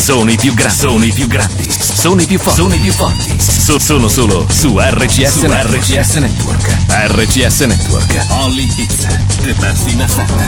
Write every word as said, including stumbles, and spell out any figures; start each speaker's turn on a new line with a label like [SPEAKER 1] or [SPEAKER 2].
[SPEAKER 1] Sono i più grandi, sono i più grandi, sono i più forti, sono i più forti. So- sono solo su R C S, su R C S Network. R C S Network. Only hits, the best in Assata.